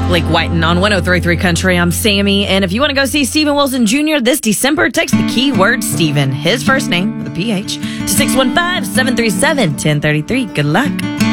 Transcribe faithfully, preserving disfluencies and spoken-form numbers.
Blake Whiten on one oh three point three Country. I'm Sammy. And if you want to go see Steven Wilson Junior this December, text the keyword Steven, his first name with a P H, to six one five, seven three seven, one oh three three. Good luck.